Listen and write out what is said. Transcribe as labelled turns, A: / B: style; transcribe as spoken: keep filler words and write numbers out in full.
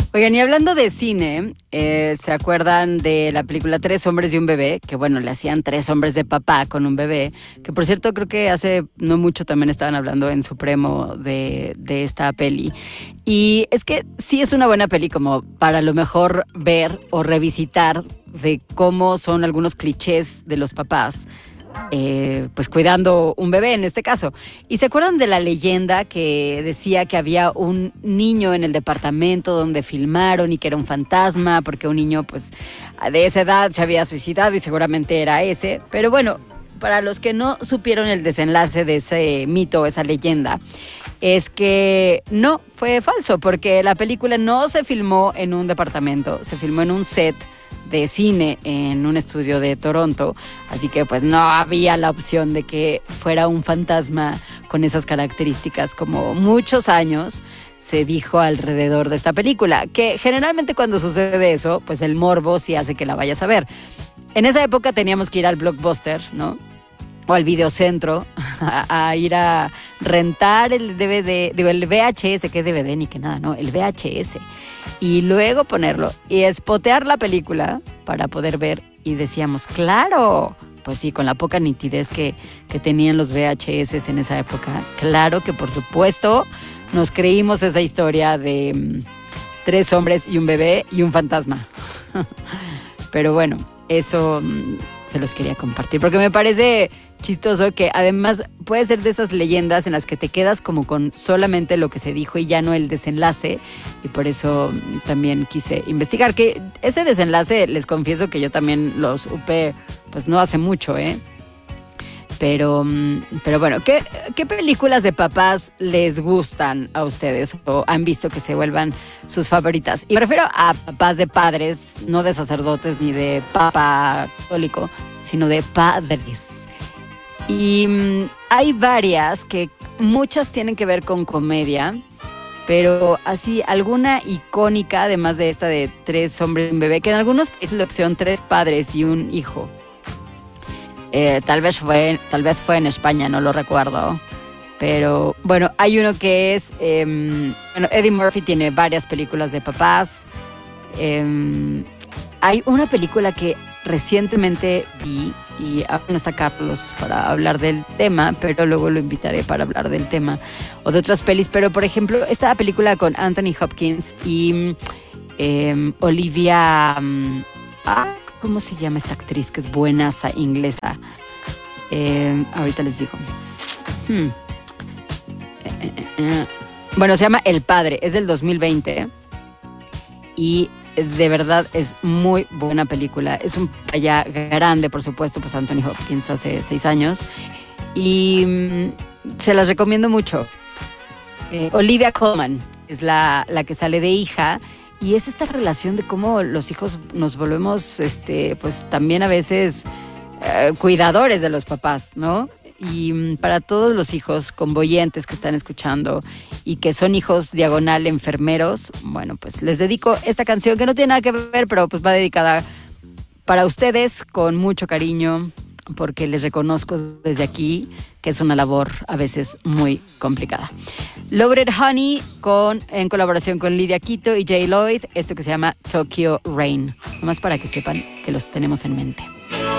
A: Oigan, y hablando de cine, eh, ¿se acuerdan de la película Tres hombres y un bebé? Que bueno, le hacían tres hombres de papá con un bebé, que por cierto creo que hace no mucho también estaban hablando en Supremo de, de esta peli. Y es que sí es una buena peli como para a lo mejor ver o revisitar de cómo son algunos clichés de los papás. Eh, pues cuidando un bebé en este caso. ¿Y se acuerdan de la leyenda que decía que había un niño en el departamento donde filmaron y que era un fantasma porque un niño pues de esa edad se había suicidado y seguramente era ese? Pero bueno, para los que no supieron el desenlace de ese mito, esa leyenda, es que no, fue falso, porque la película no se filmó en un departamento, se filmó en un set de cine en un estudio de Toronto, así que pues no había la opción de que fuera un fantasma con esas características, como muchos años se dijo alrededor de esta película, que generalmente cuando sucede eso, pues el morbo sí hace que la vayas a ver. En esa época teníamos que ir al Blockbuster, ¿no? O al videocentro a, a ir a rentar el D V D, digo, el V H S, que D V D ni que nada, no, el V H S. Y luego ponerlo y espotear la película para poder ver. Y decíamos, claro, pues sí, con la poca nitidez que, que tenían los V H S en esa época, claro que por supuesto nos creímos esa historia de um, tres hombres y un bebé y un fantasma. Pero bueno, eso um, se los quería compartir porque me parece chistoso que además puede ser de esas leyendas en las que te quedas como con solamente lo que se dijo y ya no el desenlace, y por eso también quise investigar, que ese desenlace les confieso que yo también lo supe pues no hace mucho, ¿eh? Pero, pero bueno, ¿qué, ¿qué películas de papás les gustan a ustedes o han visto que se vuelvan sus favoritas? Y me refiero a papás de padres, no de sacerdotes ni de papa católico, sino de padres. Y um, hay varias que muchas tienen que ver con comedia, pero así alguna icónica, además de esta de Tres hombres y un bebé, que en algunos es la opción Tres padres y un hijo. Eh, tal vez fue, tal vez fue en España, no lo recuerdo. Pero bueno, hay uno que es, eh, bueno, Eddie Murphy tiene varias películas de papás. Eh, hay una película que recientemente vi y ahora no está Carlos para hablar del tema, pero luego lo invitaré para hablar del tema o de otras pelis. Pero por ejemplo, esta película con Anthony Hopkins y eh, Olivia, um, ah, ¿cómo se llama esta actriz que es buenaza inglesa? Eh, ahorita les digo. Hmm. Eh, eh, eh. Bueno, se llama El Padre, es del dos mil veinte y de verdad es muy buena película. Es un ya grande, por supuesto, pues Anthony Hopkins hace seis años y mmm, se las recomiendo mucho. Eh, Olivia Colman es la, la que sale de hija. Y es esta relación de cómo los hijos nos volvemos, este, pues también a veces eh, cuidadores de los papás, ¿no? Y para todos los hijos convoyentes que están escuchando y que son hijos diagonal enfermeros, bueno, pues les dedico esta canción que no tiene nada que ver, pero pues va dedicada para ustedes con mucho cariño, porque les reconozco desde aquí que es una labor a veces muy complicada. Loaded Honey con, en colaboración con Lidia Quito y Jay Lloyd, esto que se llama Tokyo Rain, nomás para que sepan que los tenemos en mente.